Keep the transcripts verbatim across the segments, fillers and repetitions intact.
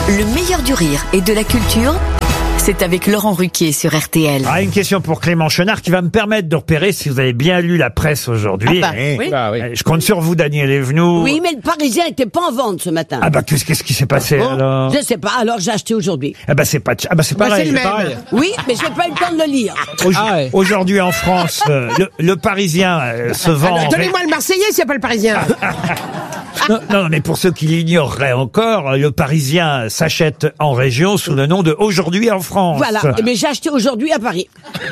Le meilleur du rire et de la culture, c'est avec Laurent Ruquier sur R T L. Ah, une question pour Clément Chenard qui va me permettre de repérer si vous avez bien lu la presse aujourd'hui. Ah bah, oui. Ah oui. Je compte sur vous, Daniel Evenou. Oui, mais le Parisien n'était pas en vente ce matin. Ah bah qu'est-ce qu'est-ce qui s'est passé Bon, alors? Je sais pas, alors j'ai acheté aujourd'hui. Ah bah c'est pas ah bah c'est Bah, pareil. c'est le même. pareil. Oui, mais j'ai pas eu le temps de le lire. Au- Aujourd'hui en France, euh, le, le Parisien euh, se vend. en- Donnez-moi le Marseillais, c'est pas le Parisien. Non, non, mais pour ceux qui l'ignoreraient encore, le Parisien s'achète en région sous le nom de Aujourd'hui en France. Voilà, mais j'ai acheté aujourd'hui à Paris.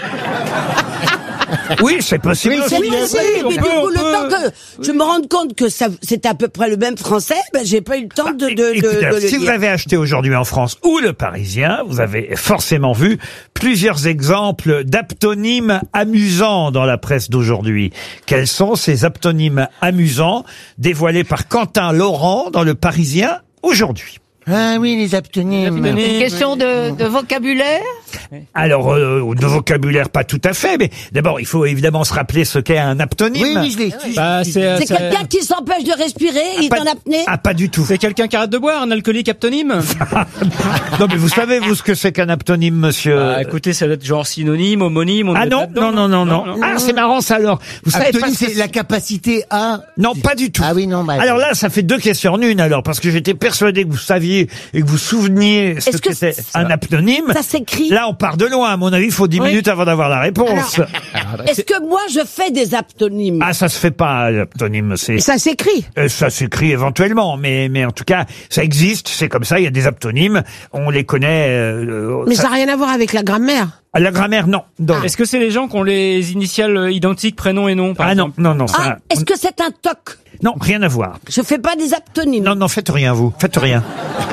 Oui, c'est possible. C'est aussi. possible, on mais du peut, coup, on le peut. temps que je me rende compte que ça, c'était à peu près le même français, ben, j'ai pas eu le temps de, de, de, Écoutez, de le si vous lire. avez acheté Aujourd'hui en France ou Le Parisien, vous avez forcément vu plusieurs exemples d'aptonymes amusants dans la presse d'aujourd'hui. Quels sont ces aptonymes amusants dévoilés par Quentin Laurent dans Le Parisien aujourd'hui? Ah oui, les aptonymes. Une question de, de vocabulaire? Alors, euh, de vocabulaire, pas tout à fait, mais d'abord, il faut évidemment se rappeler ce qu'est un aptonyme. Oui, oui, je l'ai. je- Bah, c'est C'est quelqu'un qui s'empêche de respirer, il est pas- en apnée. Ah, pas du tout. c'est quelqu'un qui arrête de boire, un alcoolique aptonyme. Non, mais vous savez, vous, ce que c'est qu'un aptonyme, monsieur? Bah, écoutez, ça doit être genre synonyme, homonyme. On Ah est non, là-dedans, non, non, non, non. Ah, c'est marrant ça alors. Vous savez pas Aptonyme, ce que c'est la capacité à... Non, pas du tout. Ah oui, non, bah... Alors là, ça fait deux questions en une alors, parce que j'étais persuadé que vous saviez et que vous souveniez ce Est-ce que que c'est ça- un aptonyme. Ça s'écrit. Là, on part de loin. À mon avis, il faut dix Oui. minutes avant d'avoir la réponse. Est-ce que moi je fais des aptonymes? Ah, ça se fait pas, l'aptonyme. C'est, Ça s'écrit. euh, ça s'écrit éventuellement, mais, mais en tout cas, ça existe. C'est comme ça. Il y a des aptonymes. On les connaît. euh, Mais ça- ça n'a rien à voir avec la grammaire. La grammaire, non. Donc- Est-ce que c'est les gens qui ont les initiales euh, identiques, prénom et nom, par ah non, exemple? non, non, ça, Ah, est-ce que c'est un toc? non, rien à voir. Je fais pas des aptonymes. Non, non, faites rien, vous. Faites rien.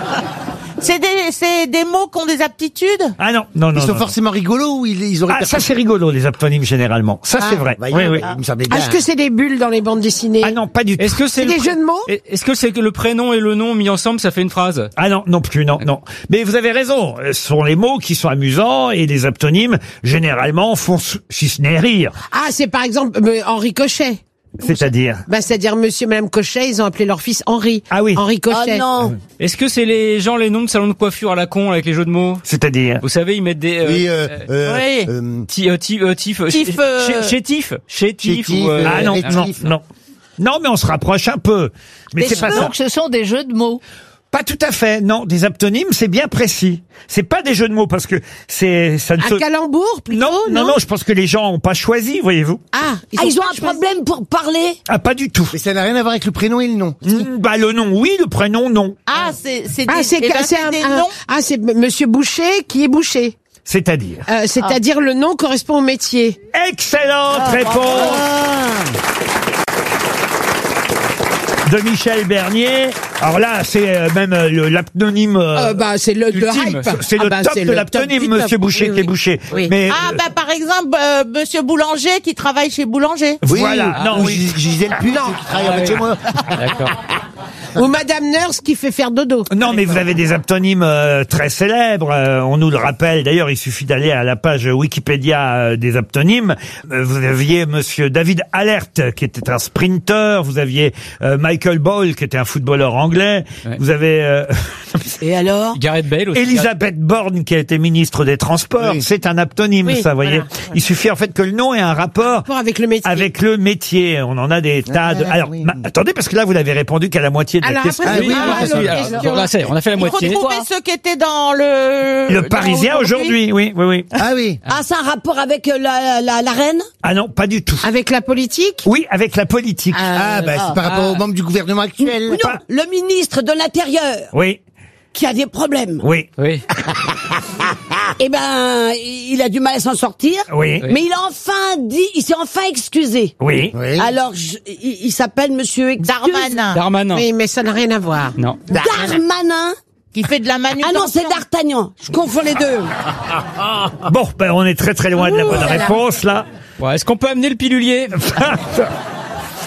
C'est des, c'est des mots qui ont des aptitudes? Ah non, non, non. Ils sont non. forcément rigolos ou ils, ils auraient... Ah, ça c'est rigolo, les aptonymes généralement. Ça c'est vrai. Bah, oui, il- oui. il me semblait bien. Est-ce que c'est des bulles dans les bandes dessinées? Ah non, pas du tout. Est-ce que c'est C'est le des pré- jeux de mots? Est-ce que c'est que le prénom et le nom mis ensemble, ça fait une phrase? Ah non, non plus, non, non. Mais vous avez raison. Ce sont les mots qui sont amusants et les aptonymes généralement font, si ce n'est rire. Ah, c'est par exemple euh, Henri Cochet. C'est-à-dire. Bah, c'est-à-dire Monsieur et Madame Cochet, ils ont appelé leur fils Henri. Ah oui. Henri Oh Cochet. non. Est-ce que c'est les gens, les noms de salons de coiffure à la con avec les jeux de mots? C'est-à-dire. Vous savez, ils mettent des... euh, Oui, euh, euh, Oui. euh, Ti- euh, ti- euh, Tif, euh, Tif, chez- euh, chez, chez Tif, chez Tif, Tif, ou, euh, euh, Ah non, non, rétif. non. Non, mais on se rapproche un peu. Mais c'est pas ça. Donc ce sont des jeux de mots. Pas tout à fait. Non, des aptonymes, c'est bien précis. C'est pas des jeux de mots parce que c'est, ça ne Un se... calembour, plutôt, Non, non, non non, je pense que les gens ont pas choisi, voyez-vous. Ah, Ah, ils ont pas un choisi. problème pour parler? Ah, pas du tout. Mais ça n'a rien à voir avec le prénom et le nom. Mm, Bah, le nom, oui, le prénom, non. Ah, c'est, c'est des, Ah, c'est eh ben, c'est c'est un, des un- noms. ah, c'est Monsieur Boucher qui est boucher. C'est-à-dire. Euh, c'est-à-dire le nom correspond au métier. Excellente réponse de Michel Bernier. Alors là, c'est euh, même euh, le- l'aptonyme. euh, Euh, bah, c'est le, le ultime. hype. c'est Ah, le bah, top c'est de le l'aptonyme, top du top. Monsieur Boucher, Oui, qui est oui. Boucher. Oui. Mais Ah, euh, bah, par exemple, euh, Monsieur Boulanger qui travaille chez Boulanger. voilà. Ah, non, ou oui. Gis- Gisèle Puce qui travaille en bas de chez moi. D'accord. Ou Madame Nurse qui fait faire dodo. Non, mais vous avez des aptonymes euh, très célèbres. euh, on nous le rappelle. D'ailleurs, il suffit d'aller à la page Wikipédia euh, des aptonymes. Euh, vous aviez Monsieur David Alert, qui était un sprinter. Vous aviez euh, Michael Ball, qui était un footballeur anglais. Ouais. Vous avez euh, Et alors? Gareth Bale aussi. Elisabeth Borne, qui a été ministre des Transports. Oui. C'est un aptonyme, Oui, ça, vous voyez. voilà. Il suffit en fait que le nom ait un rapport Rapport avec le métier. avec le métier. On en a des tas de... Ah, Alors, oui. ma- attendez, parce que là, vous n'avez répondu qu'à la moitié de Alors, la question. après, Ah oui, ah, oui, l'autre oui, alors, question. donc là, c'est- on a fait la Il faut moitié. trouver ceux qui étaient dans le... Le dans Parisien aujourd'hui, oui, oui, oui. Ah oui. Ah, c'est un rapport avec euh, la, la, la reine? Ah non, pas du tout. Avec la politique. Oui, avec la politique. Ah, bah, c'est par rapport aux membres du gouvernement actuel. Non, le ministre de l'Intérieur Oui, qui a des problèmes. oui, Oui. Eh ben, il a du mal à s'en sortir. oui, Mais il a enfin dit, il s'est enfin excusé. oui. Oui. Alors, je- il, il s'appelle Monsieur Excuse. Darmanin. Darmanin. Oui, mais ça n'a rien à voir. Non. Darmanin. Qui fait de la Ah manutention. non, c'est D'Artagnan. Je confonds les deux. Bon, ben, on est très très loin de la bonne réponse, là. Ouais, est-ce qu'on peut amener le pilulier?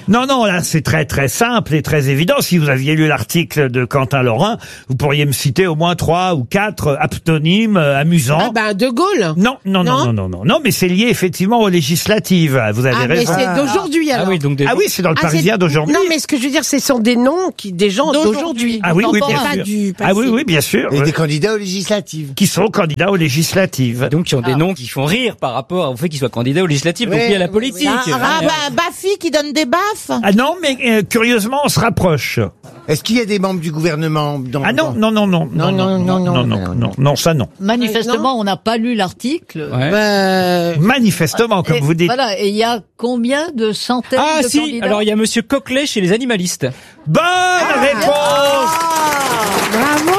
Non, non, là, c'est très, très simple et très évident. Si vous aviez lu l'article de Quentin Laurin, vous pourriez me citer au moins trois ou quatre aptonymes euh, amusants. Ah ben, De Gaulle. Non, non, non, Non non, non, non, non, mais c'est lié effectivement aux législatives. Vous avez Ah, mais raison. c'est d'aujourd'hui, alors. Ah oui, donc des... Ah oui, c'est dans le Ah, Parisien c'est- d'aujourd'hui. Non, mais ce que je veux dire, ce sont des noms qui, des gens d'aujourd'hui. Ah oui, oui, bien Pas sûr. du Ah oui, passé. oui, bien sûr. Et euh, des candidats aux législatives. Qui sont candidats aux législatives. Donc, ils ont des noms qui font rire par rapport au fait qu'ils soient candidats aux législatives, donc Ouais, liés à la oui, politique. Ah, ah bah, Baffy qui donne des baffes. Ah non, mais euh, curieusement, on se rapproche. Est-ce qu'il y a des membres du gouvernement dans Ah non, non, non, non, Non, non, non, non, non, non, non, ça non. Manifestement, on n'a pas lu l'article. Ouais. Euh, Manifestement, comme Et vous dites. Voilà, et il y a combien de centaines Ah de si, candidats alors il y a Monsieur Coquelet chez les animalistes. Bonne réponse Bravo.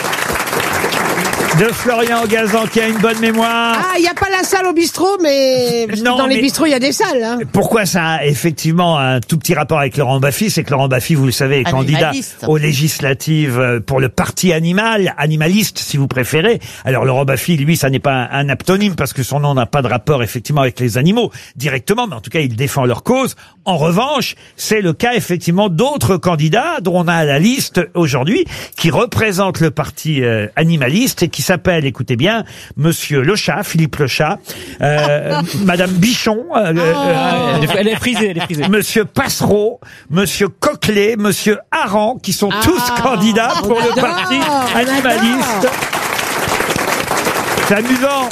de Florian Gazan qui a une bonne mémoire. Ah, il n'y a pas la salle au bistrot, mais parce que Non, dans les mais- bistrots, il y a des salles. Hein. Pourquoi ça a effectivement un tout petit rapport avec Laurent Baffy, c'est que Laurent Baffy, vous le savez, est candidat Animaliste. aux législatives euh, pour le parti animal, animaliste si vous préférez. Alors Laurent Baffy, lui, ça n'est pas un, un aptonyme parce que son nom n'a pas de rapport effectivement avec les animaux directement, mais en tout cas, il défend leur cause. En revanche, c'est le cas effectivement d'autres candidats dont on a la liste aujourd'hui qui représentent le parti euh, animaliste et qui s'appellent, écoutez bien, Monsieur Lechat, Philippe Lechat, euh, Madame Bichon, euh, euh, Ah, elle, est, elle est frisée, elle est frisée. Monsieur Passereau, Monsieur Coquelet, Monsieur Aran, qui sont tous candidats pour le adore, parti on animaliste. C'est amusant.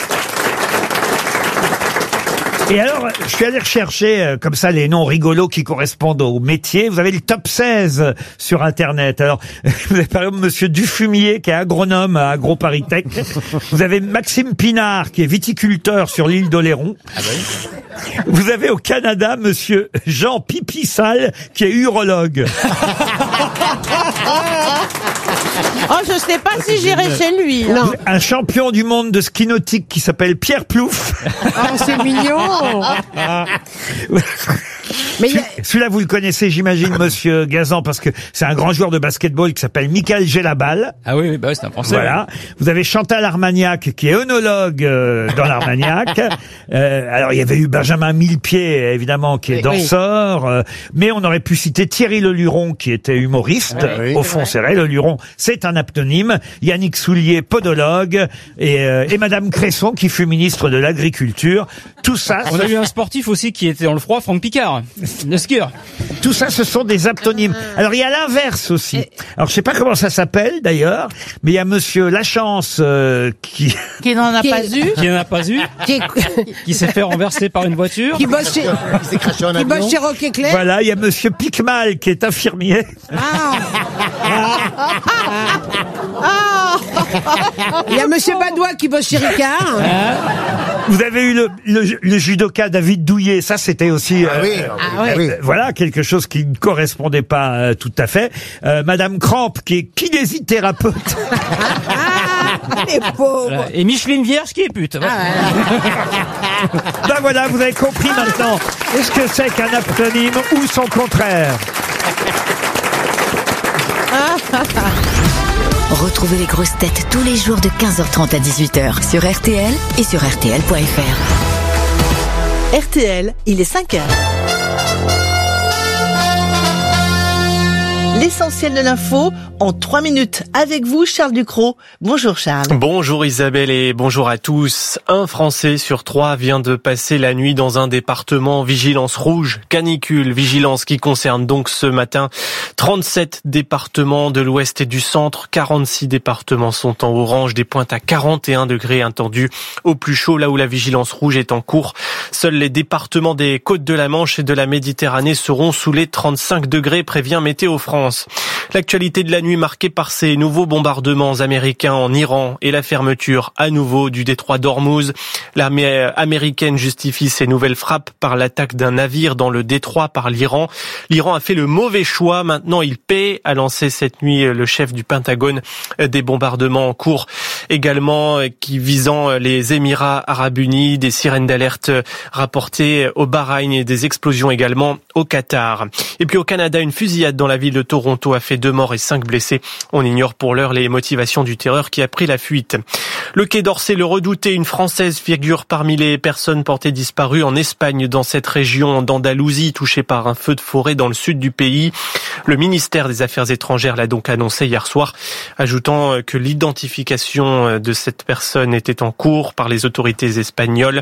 Et alors, je suis allé rechercher euh, comme ça les noms rigolos qui correspondent au métier. Vous avez le top seize sur Internet. Alors, vous avez par exemple Monsieur Dufumier qui est agronome à AgroParisTech. Vous avez Maxime Pinard qui est viticulteur sur l'île d'Oléron. Vous avez au Canada Monsieur Jean Pipissal qui est urologue. Oh, je sais pas si j'irai chez lui. hein. Non. Un champion du monde de ski nautique qui s'appelle Pierre Plouf. Oh, c'est mignon. Mais il y a- Celui-là, vous le connaissez, j'imagine, Monsieur Gazan, parce que c'est un grand joueur de basketball qui s'appelle Michael Gelabal. Ah oui, oui, bah oui, c'est un Français. Voilà. Vous avez Chantal Armagnac, qui est œnologue euh, dans l'Armagnac. Euh, alors, il y avait eu Benjamin Millepied, évidemment, qui est Oui. danseur. euh, mais on aurait pu citer Thierry Leluron, qui était humoriste. Oui. Au fond, c'est vrai, Leluron, c'est un aptonyme. Yannick Soulier, podologue. Et, euh, et Madame Cresson, qui fut ministre de l'Agriculture. Tout ça, On ce- a eu un sportif aussi qui était dans le froid, Franck Picard, le skieur. tout ça, ce sont des aptonymes. Alors, il y a l'inverse aussi. Alors, je sais pas comment ça s'appelle, d'ailleurs, mais il y a Monsieur Lachance, euh, qui... Qui n'en a Qui pas est- eu. Qui n'en a pas eu, qui, est- qui s'est fait renverser par une voiture. qui bosse chez, Il s'est craché en qui avion. bosse chez Rock Éclair. Voilà, il y a Monsieur Picmal, qui est infirmier. Il y a Monsieur Badois qui bosse chez Ricard. Vous avez eu le, le, le judoka David Douillet, ça c'était aussi... Ah euh, oui, Ah oui. oui. euh, Voilà, quelque chose qui ne correspondait pas euh, tout à fait. Euh, Madame Crampe, qui est kinésithérapeute. Les pauvres. Voilà. Et Micheline Vierge qui est pute. Voilà. Ben voilà, vous avez compris maintenant ce que c'est qu'un aptonyme ou son contraire. Retrouvez les grosses têtes tous les jours de quinze heures trente à dix-huit heures sur R T L et sur R T L point F R. R T L, il est cinq heures. L'essentiel de l'info en trois minutes avec vous, Charles Ducrot. Bonjour Charles. Bonjour Isabelle et bonjour à tous. Un Français sur trois vient de passer la nuit dans un département vigilance rouge, canicule, vigilance qui concerne donc ce matin trente-sept départements de l'ouest et du centre. quarante-six départements sont en orange, des pointes à quarante et un degrés attendues au plus chaud, là où la vigilance rouge est en cours. Seuls les départements des côtes de la Manche et de la Méditerranée seront sous les trente-cinq degrés, prévient Météo France. L'actualité de la nuit marquée par ces nouveaux bombardements américains en Iran et la fermeture à nouveau du détroit d'Ormuz. L'armée américaine justifie ces nouvelles frappes par l'attaque d'un navire dans le détroit par l'Iran. L'Iran a fait le mauvais choix, maintenant il paie, a lancé cette nuit le chef du Pentagone. Des bombardements en cours également qui visant les Émirats arabes unis, des sirènes d'alerte rapportées au Bahreïn et des explosions également au Qatar. Et puis au Canada, une fusillade dans la ville de Toronto Toronto a fait deux morts et cinq blessés. On ignore pour l'heure les motivations du tireur qui a pris la fuite. Le Quai d'Orsay, le redouté, une Française figure parmi les personnes portées disparues en Espagne, dans cette région d'Andalousie touchée par un feu de forêt dans le sud du pays. Le ministère des Affaires étrangères l'a donc annoncé hier soir, ajoutant que l'identification de cette personne était en cours par les autorités espagnoles.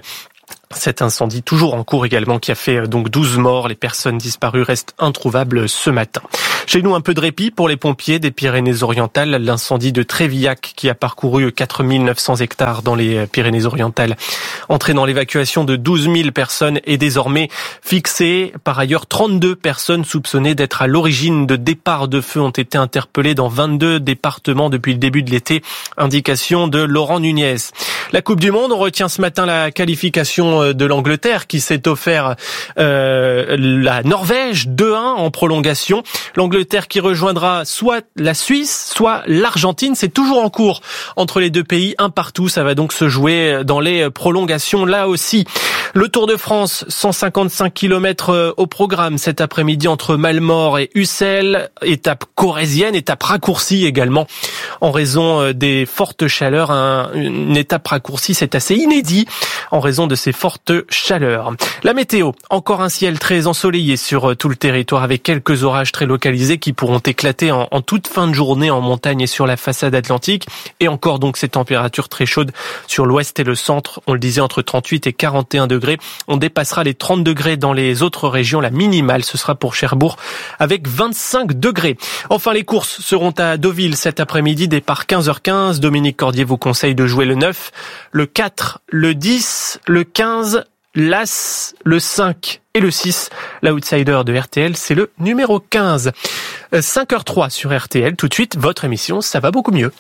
Cet incendie toujours en cours également qui a fait donc douze morts. Les personnes disparues restent introuvables ce matin. Chez nous, un peu de répit pour les pompiers des Pyrénées-Orientales. L'incendie de Trévillac qui a parcouru quatre mille neuf cents hectares dans les Pyrénées-Orientales, entraînant l'évacuation de douze mille personnes, est désormais fixé. Par ailleurs, trente-deux personnes soupçonnées d'être à l'origine de départs de feu ont été interpellées dans vingt-deux départements depuis le début de l'été. Indication de Laurent Nunez. La Coupe du Monde, on retient ce matin la qualification de l'Angleterre qui s'est offert euh, la Norvège deux un en prolongation. L'Angleterre qui rejoindra soit la Suisse, soit l'Argentine. C'est toujours en cours entre les deux pays, un partout. Ça va donc se jouer dans les prolongations là aussi. Le Tour de France, cent cinquante-cinq kilomètres au programme cet après-midi entre Malmort et Ussel. Étape corrézienne, étape raccourcie également en raison des fortes chaleurs. Un, une étape raccourcie, c'est assez inédit en raison de ces fortes chaleurs. La météo, encore un ciel très ensoleillé sur tout le territoire avec quelques orages très localisés qui pourront éclater en, en toute fin de journée en montagne et sur la façade atlantique. Et encore donc ces températures très chaudes sur l'ouest et le centre. On le disait, entre trente-huit et quarante et un degrés. On dépassera les trente degrés dans les autres régions. La minimale, ce sera pour Cherbourg avec vingt-cinq degrés. Enfin, les courses seront à Deauville cet après-midi, départ quinze heures quinze. Dominique Cordier vous conseille de jouer le neuf, le quatre, le dix, le quinze, l'As, le cinq et le six. L'outsider de R T L, c'est le numéro quinze. cinq heures trois sur R T L. Tout de suite, votre émission, ça va beaucoup mieux.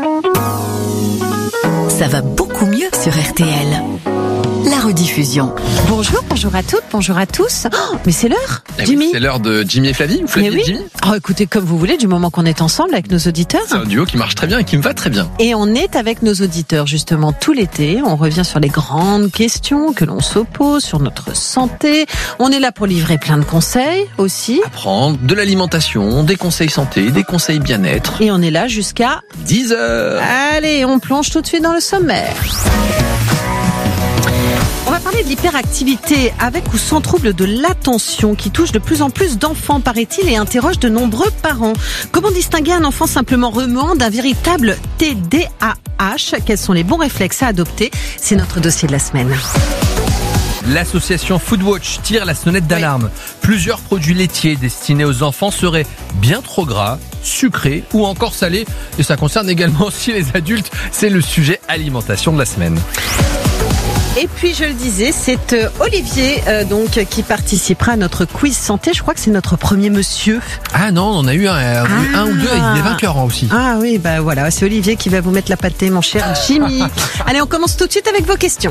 Ça va beaucoup mieux sur R T L. La rediffusion. Bonjour, bonjour à toutes, bonjour à tous. Oh, mais c'est l'heure, eh Jimmy. Oui, c'est l'heure de Jimmy et Flavie, ou Flavie oui. et Jimmy. Oh, écoutez, comme vous voulez, du moment qu'on est ensemble avec nos auditeurs. C'est un duo qui marche très bien et qui me va très bien. Et on est avec nos auditeurs justement tout l'été. On revient sur les grandes questions que l'on s'oppose sur notre santé. On est là pour livrer plein de conseils aussi. Apprendre de l'alimentation, des conseils santé, des conseils bien-être. Et on est là jusqu'à dix heures. Allez, on plonge tout de suite dans le sommaire. On va parler de l'hyperactivité avec ou sans trouble de l'attention qui touche de plus en plus d'enfants, paraît-il, et interroge de nombreux parents. Comment distinguer un enfant simplement remuant d'un véritable T D A H ? Quels sont les bons réflexes à adopter ? C'est notre dossier de la semaine. L'association Foodwatch tire la sonnette d'alarme. Oui. Plusieurs produits laitiers destinés aux enfants seraient bien trop gras, sucrés ou encore salés. Et ça concerne également aussi les adultes. C'est le sujet alimentation de la semaine. Et puis je le disais, c'est euh, Olivier euh, donc qui participera à notre quiz santé. Je crois que c'est notre premier monsieur. Ah non, on a eu un, ah. un ou deux avec des vainqueurs aussi. Ah oui, bah voilà, c'est Olivier qui va vous mettre la pâtée, mon cher Jimmy. Allez, on commence tout de suite avec vos questions.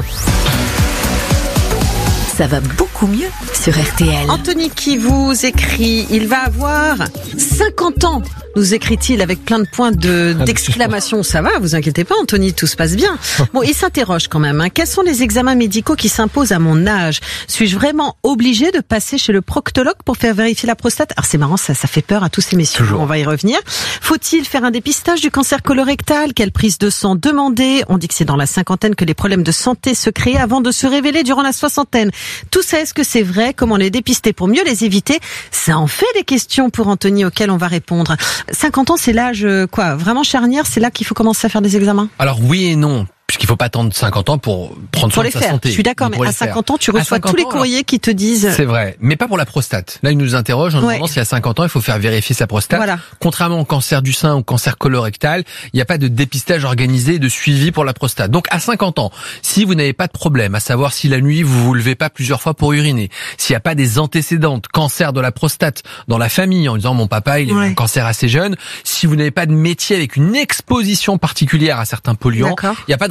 Ça va beaucoup mieux sur R T L. Anthony qui vous écrit, il va avoir cinquante ans. Nous écrit-il avec plein de points de, d'exclamation. Ça va, vous inquiétez pas, Anthony, tout se passe bien. Bon, il s'interroge quand même. Hein. Quels sont les examens médicaux qui s'imposent à mon âge ? Suis-je vraiment obligé de passer chez le proctologue pour faire vérifier la prostate ? Alors c'est marrant, ça, ça fait peur à tous ces messieurs. Toujours. On va y revenir. Faut-il faire un dépistage du cancer colorectal ? Quelle prise de sang demander ? On dit que c'est dans la cinquantaine que les problèmes de santé se créent avant de se révéler durant la soixantaine. Tout ça, est-ce que c'est vrai ? Comment les dépister pour mieux les éviter ? Ça en fait des questions pour Anthony auxquelles on va répondre. cinquante ans, c'est l'âge, quoi, vraiment charnière, c'est là qu'il faut commencer à faire des examens ? Alors oui et non. Puisqu'il faut pas attendre cinquante ans pour prendre soin de sa santé. Je suis d'accord, mais à cinquante ans, tu reçois tous les courriers qui te disent... C'est vrai, mais pas pour la prostate. Là, il nous interroge en nous demandant si à cinquante ans, il faut faire vérifier sa prostate. Voilà. Contrairement au cancer du sein ou au cancer colorectal, il n'y a pas de dépistage organisé et de suivi pour la prostate. Donc, à cinquante ans, si vous n'avez pas de problème, à savoir si la nuit, vous vous levez pas plusieurs fois pour uriner, s'il n'y a pas des antécédents de cancer de la prostate dans la famille, en disant mon papa, il a ouais. eu un cancer assez jeune, si vous n'avez pas de métier avec une exposition particulière à certains polluants, il n'y a pas de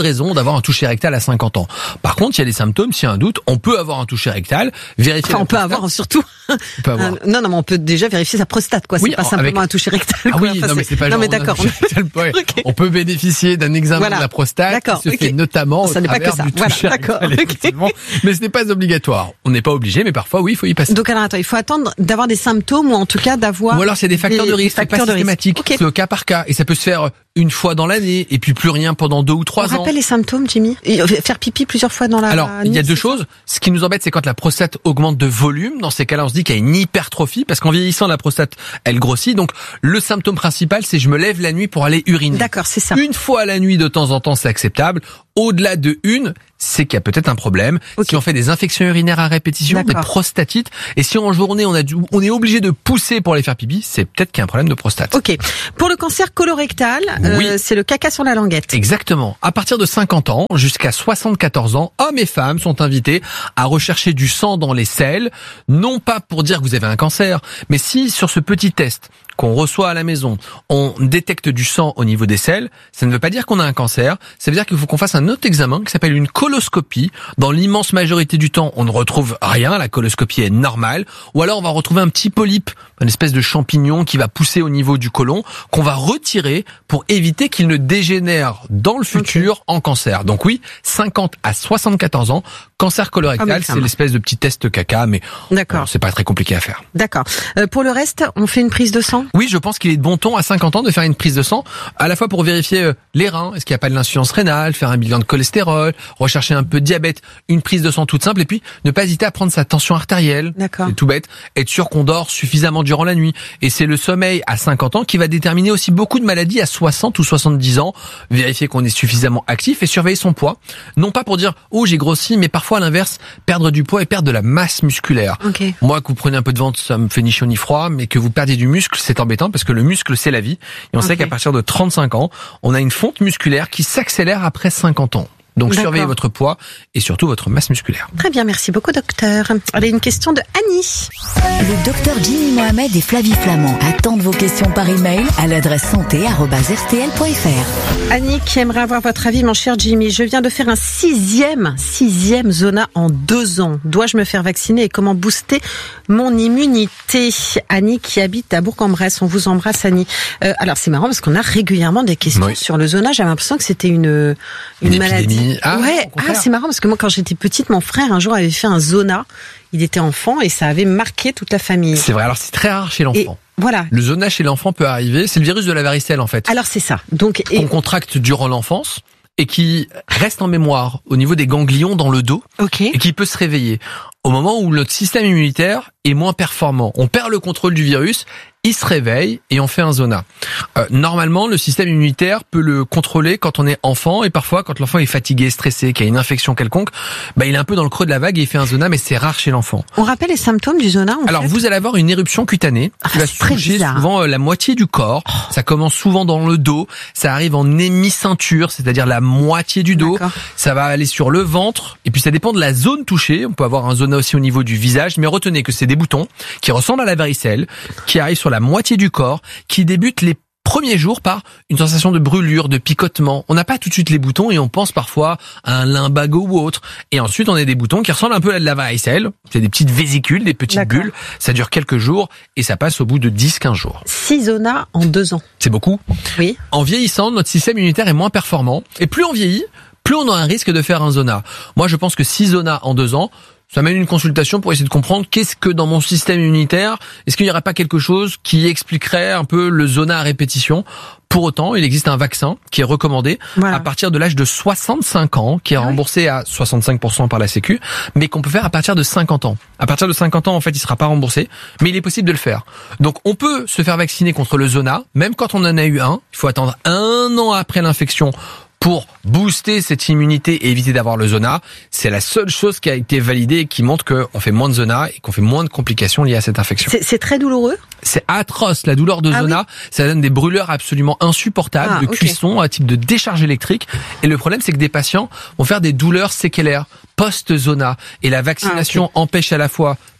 raison d'avoir un toucher rectal à cinquante ans. Par contre, il y a des symptômes, s'il y a un doute, on peut avoir un toucher rectal, vérifier. Enfin, on peut avoir surtout. On peut avoir. Euh, non, non, mais on peut déjà vérifier sa prostate, quoi. C'est Oui, pas simplement avec... un toucher rectal. Ah quoi. oui, Enfin, non, mais c'est pas non, genre mais d'accord. Ouais. Okay. On peut bénéficier d'un examen voilà. de la prostate d'accord, qui se okay. fait notamment ça au n'est pas travers que ça. du Voilà, toucher d'accord. rectal, effectivement. Mais ce n'est pas obligatoire. On n'est pas obligé, mais parfois, oui, il faut y passer. Donc, alors, attends, il faut attendre d'avoir des symptômes ou en tout cas d'avoir. Ou alors, c'est des facteurs des, de risque, c'est pas systématique. Okay. C'est au cas par cas. Et ça peut se faire une fois dans l'année, et puis plus rien pendant deux ou trois On ans. rappelle les symptômes, Jimmy. Faire pipi plusieurs fois dans la Alors, nuit. il y a deux choses. Ce qui nous embête, c'est quand la prostate augmente de volume. Dans ces cas-là, on se dit qu'il y a une hypertrophie, parce qu'en vieillissant, la prostate, elle grossit. Donc, le symptôme principal, c'est je me lève la nuit pour aller uriner. D'accord, c'est ça. Une fois à la nuit, de temps en temps, c'est acceptable. Au-delà de une, c'est qu'il y a peut-être un problème. Okay. Si on fait des infections urinaires à répétition, des prostatites, et si en journée on a dû, on est obligé de pousser pour aller faire pipi, c'est peut-être qu'il y a un problème de prostate. Ok. Pour le cancer colorectal, oui. euh, c'est le caca sur la languette. Exactement. À partir de cinquante ans jusqu'à soixante-quatorze ans, hommes et femmes sont invités à rechercher du sang dans les selles, non pas pour dire que vous avez un cancer, mais si sur ce petit test qu'on reçoit à la maison, on détecte du sang au niveau des selles, ça ne veut pas dire qu'on a un cancer, ça veut dire qu'il faut qu'on fasse un autre examen qui s'appelle une coloscopie. Dans l'immense majorité du temps, on ne retrouve rien, la coloscopie est normale, ou alors on va retrouver un petit polype, une espèce de champignon qui va pousser au niveau du côlon, qu'on va retirer pour éviter qu'il ne dégénère dans le futur okay. en cancer. Donc oui, cinquante à soixante-quatorze ans, cancer colorectal, ah, c'est l'espèce de petit test caca, mais D'accord. Euh, c'est pas très compliqué à faire. D'accord. Euh, pour le reste, on fait une prise de sang ? Oui, je pense qu'il est de bon ton à cinquante ans de faire une prise de sang, à la fois pour vérifier les reins, est-ce qu'il n'y a pas de l'insuffisance rénale, faire un bilan de cholestérol, rechercher un peu de diabète, une prise de sang toute simple, et puis ne pas hésiter à prendre sa tension artérielle. D'accord. C'est tout bête. Être sûr qu'on dort suffisamment durant la nuit. Et c'est le sommeil à cinquante ans qui va déterminer aussi beaucoup de maladies à soixante ou soixante-dix ans. Vérifier qu'on est suffisamment actif et surveiller son poids. Non pas pour dire, oh, j'ai grossi, mais parfois à l'inverse, perdre du poids et perdre de la masse musculaire. Okay. Moi, que vous prenez un peu de ventre, ça me fait ni chaud ni froid, mais que vous perdiez du muscle, c'est embêtant parce que le muscle, c'est la vie. Et on okay. sait qu'à partir de trente-cinq ans, on a une fonte musculaire qui s'accélère après cinquante ans. Donc surveillez votre poids et surtout votre masse musculaire. Très bien, merci beaucoup docteur. Allez, une question de Annie. Le docteur Jimmy Mohamed et Flavie Flamand attendent vos questions par email à l'adresse santé arobase r t l point f r. Annie qui aimerait avoir votre avis, mon cher Jimmy. Je viens de faire un sixième, sixième zona en deux ans. Dois-je me faire vacciner et comment booster mon immunité? Annie qui habite à Bourg-en-Bresse. On vous embrasse, Annie. Euh, alors c'est marrant parce qu'on a régulièrement des questions oui. sur le zona. J'avais l'impression que c'était une, une, une maladie. Ah, ouais, ah, c'est marrant parce que moi quand j'étais petite, mon frère un jour avait fait un zona. Il était enfant et ça avait marqué toute la famille. C'est vrai, alors c'est très rare chez l'enfant. Et voilà. Le zona chez l'enfant peut arriver, c'est le virus de la varicelle en fait. Alors c'est ça. Donc et... qu'on contracte durant l'enfance et qui reste en mémoire au niveau des ganglions dans le dos okay. et qui peut se réveiller au moment où notre système immunitaire est moins performant. On perd le contrôle du virus, il se réveille et on fait un zona. Euh, normalement, le système immunitaire peut le contrôler quand on est enfant et parfois quand l'enfant est fatigué, stressé, qu'il y a une infection quelconque, bah, il est un peu dans le creux de la vague et il fait un zona, mais c'est rare chez l'enfant. On rappelle les symptômes du zona en Alors fait. Vous allez avoir une éruption cutanée ah, qui va toucher souvent euh, la moitié du corps. Oh. Ça commence souvent dans le dos, ça arrive en hémiceinture, c'est-à-dire la moitié du dos. Ça va aller sur le ventre et puis ça dépend de la zone touchée. On peut avoir un zona aussi au niveau du visage, mais retenez que c'est des boutons qui ressemblent à la varicelle, qui arrivent sur la moitié du corps, qui débutent les premiers jours par une sensation de brûlure, de picotement. On n'a pas tout de suite les boutons et on pense parfois à un lumbago ou autre. Et ensuite, on a des boutons qui ressemblent un peu à de la varicelle. C'est des petites vésicules, des petites bulles. Ça dure quelques jours et ça passe au bout de dix à quinze jours. six zonas en deux ans. C'est beaucoup. Oui. En vieillissant, notre système immunitaire est moins performant. Et plus on vieillit, plus on a un risque de faire un zona. Moi, je pense que six zonas en deux ans, ça mène une consultation pour essayer de comprendre qu'est-ce que dans mon système immunitaire, est-ce qu'il n'y aurait pas quelque chose qui expliquerait un peu le zona à répétition. Pour autant, il existe un vaccin qui est recommandé voilà. à partir de l'âge de soixante-cinq ans, qui est remboursé à soixante-cinq pour cent par la Sécu, mais qu'on peut faire à partir de cinquante ans. À partir de cinquante ans, en fait, il sera pas remboursé, mais il est possible de le faire. Donc, on peut se faire vacciner contre le zona, même quand on en a eu un. Il faut attendre un an après l'infection pour booster cette immunité et éviter d'avoir le zona. C'est la seule chose qui a été validée et qui montre qu'on fait moins de zona et qu'on fait moins de complications liées à cette infection. C'est, c'est très douloureux ? C'est atroce. La douleur de ah zona, oui ça donne des brûleurs absolument insupportables, ah, de okay. cuisson, un type de décharge électrique. Et le problème, c'est que des patients vont faire des douleurs séquelaires post-zona. Et la vaccination ah, okay. empêche à la fois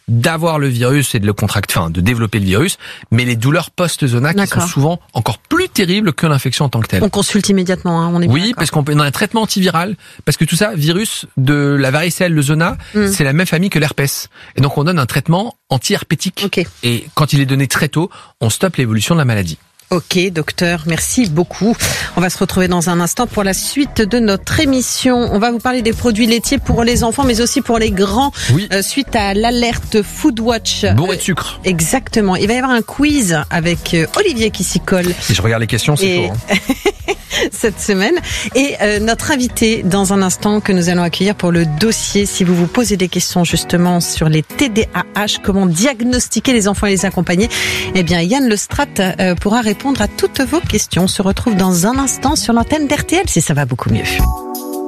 d'avoir le virus et de le contracter, enfin de développer le virus, mais les douleurs post-zona qui sont souvent encore plus terribles que l'infection en tant que telle. On consulte immédiatement, hein, on est bien Oui, d'accord. parce qu'on peut dans un traitement antiviral, parce que tout ça, virus de la varicelle, le zona, mm. c'est la même famille que l'herpès. Et donc on donne un traitement anti-herpétique. Okay. Et quand il est donné très tôt, on stoppe l'évolution de la maladie. Ok, docteur, merci beaucoup. On va se retrouver dans un instant pour la suite de notre émission. On va vous parler des produits laitiers pour les enfants, mais aussi pour les grands, oui. euh, suite à l'alerte Foodwatch. Bourré de sucre. Euh, exactement. Il va y avoir un quiz avec euh, Olivier qui s'y colle. Et je regarde les questions, c'est Et... chaud. Hein. cette semaine. Et euh, notre invité dans un instant que nous allons accueillir pour le dossier, si vous vous posez des questions justement sur les T D A H, comment diagnostiquer les enfants et les accompagner, eh bien Yann Lestrat euh, pourra répondre à toutes vos questions. On se retrouve dans un instant sur l'antenne d'R T L si ça va beaucoup mieux.